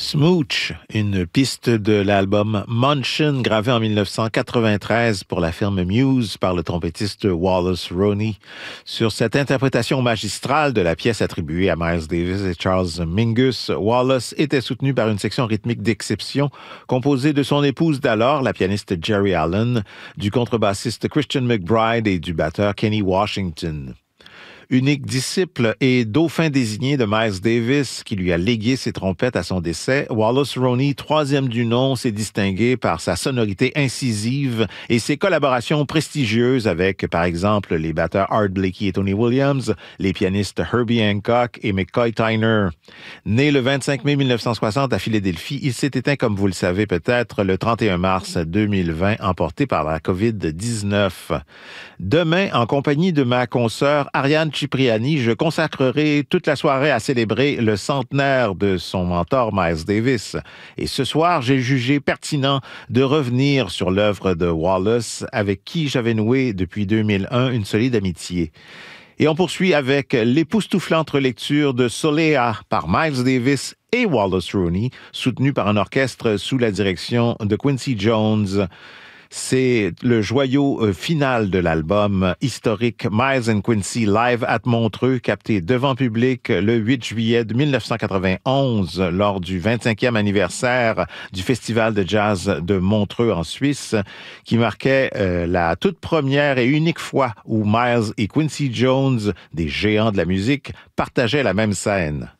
Smooch, une piste de l'album Munchin, gravé en 1993 pour la firme Muse par le trompettiste Wallace Roney. Sur cette interprétation magistrale de la pièce attribuée à Miles Davis et Charles Mingus, Wallace était soutenu par une section rythmique d'exception composée de son épouse d'alors, la pianiste Jerry Allen, du contrebassiste Christian McBride et du batteur Kenny Washington. Unique disciple et dauphin désigné de Miles Davis, qui lui a légué ses trompettes à son décès, Wallace Roney, troisième du nom, s'est distingué par sa sonorité incisive et ses collaborations prestigieuses avec, par exemple, les batteurs Art Blakey et Tony Williams, les pianistes Herbie Hancock et McCoy Tyner. Né le 25 mai 1960 à Philadelphie, il s'est éteint, comme vous le savez peut-être, le 31 mars 2020, emporté par la COVID-19. Demain, en compagnie de ma consoeur Ariane Cipriani, je consacrerai toute la soirée à célébrer le centenaire de son mentor Miles Davis. Et ce soir, j'ai jugé pertinent de revenir sur l'œuvre de Wallace, avec qui j'avais noué depuis 2001 une solide amitié. Et on poursuit avec l'époustouflante relecture de Solea par Miles Davis et Wallace Roney, soutenu par un orchestre sous la direction de Quincy Jones. C'est le joyau final de l'album historique Miles and Quincy Live at Montreux, capté devant public le 8 juillet 1991 lors du 25e anniversaire du Festival de jazz de Montreux en Suisse, qui marquait la toute première et unique fois où Miles et Quincy Jones, des géants de la musique, partageaient la même scène.